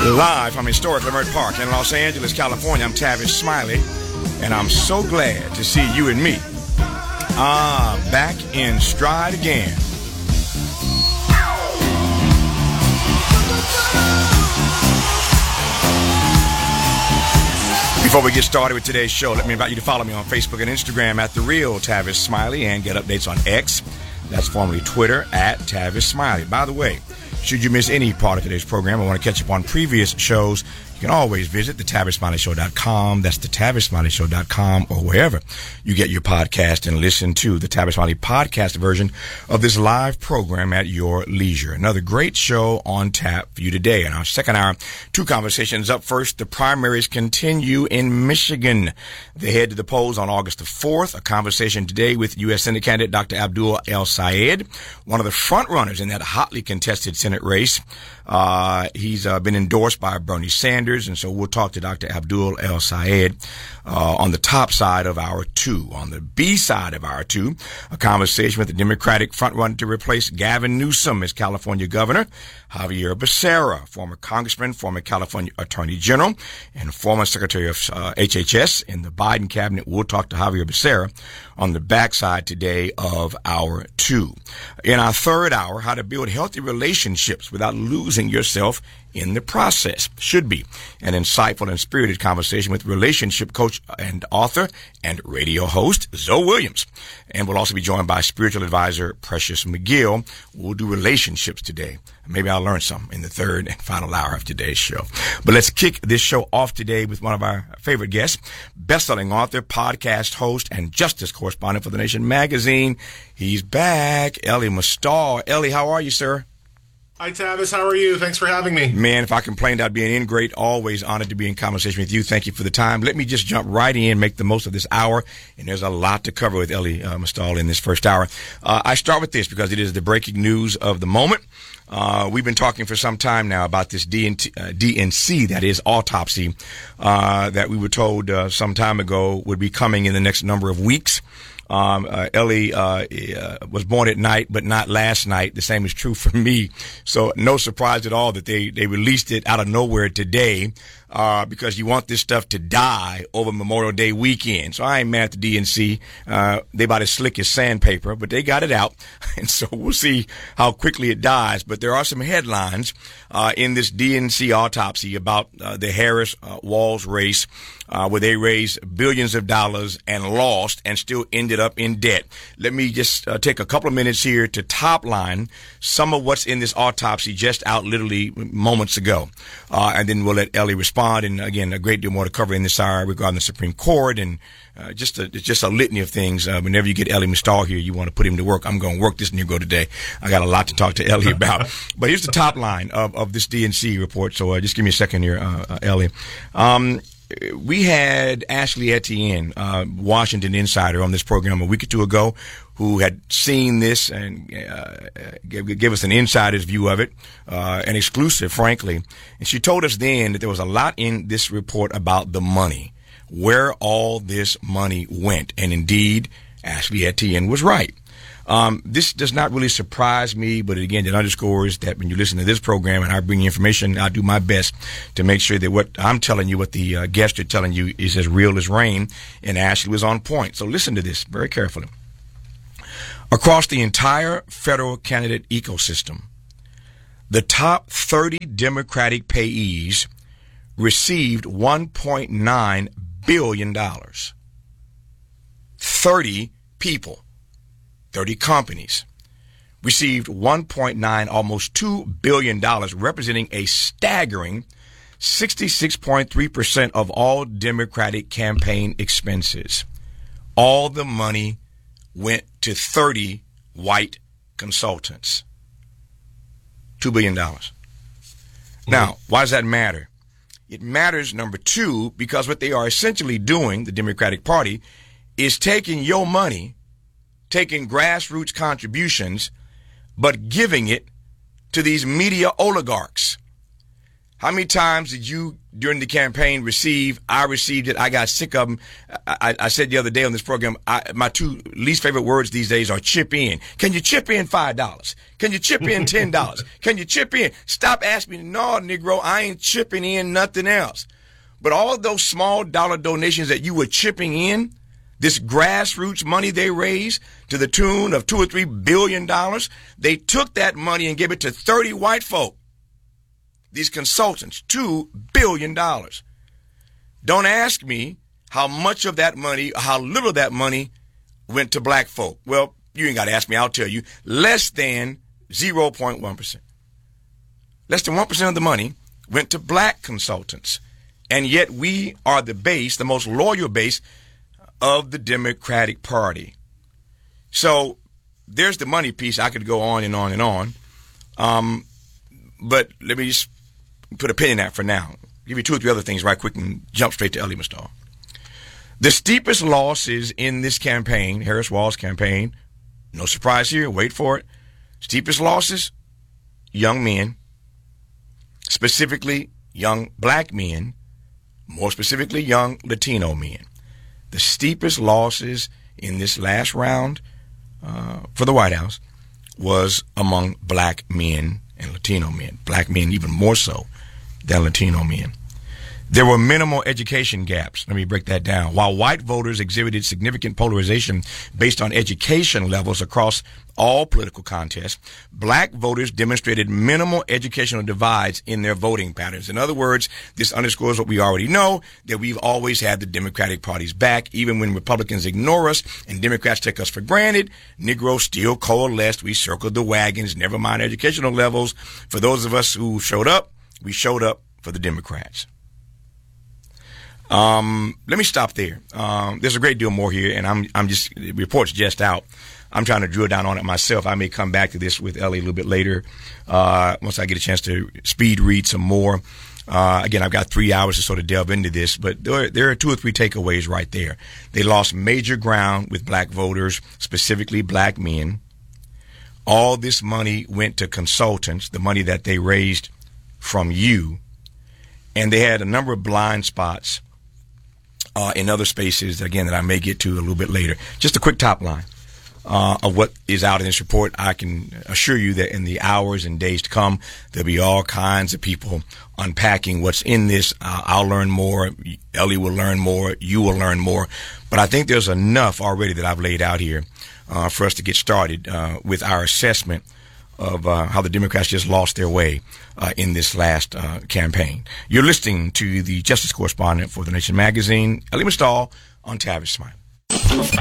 Live from historic Leimert Park in Los Angeles, California, I'm Tavis Smiley, and I'm so glad to see you and me back in stride again. Before we get started with today's show, let me invite you to follow me on Facebook and Instagram at The Real Tavis Smiley and get updates on X, that's formerly Twitter, at Tavis Smiley. By the way, should you miss any part of today's program or want to catch up on previous shows, you can always visit TheTavisSmileyShow.com. That's TheTavisSmileyShow.com, or wherever you get your podcast and listen to the Tavis Smiley podcast version of this live program at your leisure. Another great show on tap for you today. In our second hour, two conversations. Up first, the primaries continue in Michigan. They head to the polls on August the 4th. A conversation today with U.S. Senate candidate Dr. Abdul El-Sayed, one of the front runners in that hotly contested Senate race. He's been endorsed by Bernie Sanders, and so we'll talk to Dr. Abdul El-Sayed on the top side of hour two. On the B side of hour two, a conversation with the Democratic frontrunner to replace Gavin Newsom as California governor, Xavier Becerra, former congressman, former California attorney general, and former secretary of HHS in the Biden cabinet. We'll talk to Xavier Becerra on the backside today of hour two. In our third hour, how to build healthy relationships without losing yourself in the process. Should be an insightful and spirited conversation with relationship coach and author and radio host Zoe Williams. And we'll also be joined by spiritual advisor Precious McGill. We'll do relationships today. Maybe I'll learn some in the third and final hour of today's show. But let's kick this show off today with one of our favorite guests, best-selling author, podcast host, and justice correspondent for The Nation magazine. He's back, Elie Mystal. Elie, how are you, sir? Hi, Tavis. How are you? Thanks for having me. Man, if I complained, I'd be an ingrate. Always honored to be in conversation with you. Thank you for the time. Let me just jump right in, make the most of this hour. And there's a lot to cover with Elie Mystal in this first hour. I start with this because it is the breaking news of the moment. We've been talking for some time now about this DNC, that is autopsy, that we were told some time ago would be coming in the next number of weeks. Elie was born at night, but not last night. The same is true for me. So no surprise at all that they released it out of nowhere today, because you want this stuff to die over Memorial Day weekend. So I ain't mad at the DNC. They about as slick as sandpaper, but they got it out. And so we'll see how quickly it dies. But there are some headlines in this DNC autopsy about the Harris-Walz race, where they raised billions of dollars and lost and still ended up in debt. Let me just take a couple of minutes here to top line some of what's in this autopsy just out literally moments ago. And then we'll let Elie respond. And again, a great deal more to cover in this hour regarding the Supreme Court and just a litany of things. Whenever you get Elie Mystal here, you want to put him to work. I'm going to work this Negro today. I got a lot to talk to Elie about. But here's the top line of this DNC report. So just give me a second here, Elie. We had Ashley Etienne, Washington insider, on this program a week or two ago, who had seen this and gave us an insider's view of it, an exclusive, frankly. And she told us then that there was a lot in this report about the money, where all this money went. And indeed, Ashley Etienne was right. This does not really surprise me, but again, it underscores that when you listen to this program and I bring you information, I do my best to make sure that what I'm telling you, what the guests are telling you, is as real as rain, and Ashley was on point. So listen to this very carefully. Across the entire federal candidate ecosystem, the top 30 Democratic payees received $1.9 billion. 30 people. 30 companies received $1.9, almost $2 billion, representing a staggering 66.3% of all Democratic campaign expenses. All the money went to 30 white consultants. $2 billion. Now, why does that matter? It matters, number two, because what they are essentially doing, the Democratic Party, is taking your money, taking grassroots contributions, but giving it to these media oligarchs. How many times did you during the campaign received. I received it. I got sick of them. I said the other day on this program, my two least favorite words these days are chip in. Can you chip in $5? Can you chip in $10? Can you chip in? Stop asking me. No, Negro, I ain't chipping in nothing else. But all those small dollar donations that you were chipping in, this grassroots money they raised to the tune of $2 or $3 billion, they took that money and gave it to 30 white folk. These consultants, $2 billion. Don't ask me how much of that money, how little of that money went to black folk. Well, you ain't got to ask me. I'll tell you. Less than 0.1%. Less than 1% of the money went to black consultants. And yet we are the base, the most loyal base of the Democratic Party. So there's the money piece. I could go on and on and on. But let me just put a pin in that for now. Give you two or three other things right quick and jump straight to Elie Mystal. The steepest losses in this campaign, Harris Walz campaign, no surprise here, wait for it. Steepest losses, young men, specifically young black men, more specifically young Latino men. The steepest losses in this last round for the White House was among black men and Latino men. Black men even more so than Latino men. There were minimal education gaps. Let me break that down. While white voters exhibited significant polarization based on education levels across all political contests, black voters demonstrated minimal educational divides in their voting patterns. In other words, this underscores what we already know, that we've always had the Democratic Party's back. Even when Republicans ignore us and Democrats take us for granted, Negroes still coalesced. We circled the wagons, never mind educational levels. For those of us who showed up, we showed up for the Democrats. Let me stop there. There's a great deal more here, and I'm just, the report's just out. I'm trying to drill down on it myself. I may come back to this with Elie a little bit later, once I get a chance to speed read some more. Again, I've got 3 hours to sort of delve into this, but there are two or three takeaways right there. They lost major ground with black voters, specifically black men. All this money went to consultants, the money that they raised from you, and they had a number of blind spots in other spaces, again, that I may get to a little bit later. Just a quick top line of what is out in this report. I can assure you that in the hours and days to come, there'll be all kinds of people unpacking what's in this. I'll learn more. Elie will learn more. You will learn more. But I think there's enough already that I've laid out here for us to get started with our assessment of how the Democrats just lost their way in this last campaign. You're listening to the Justice Correspondent for The Nation magazine, Elie Mystal, on Tavis Smiley.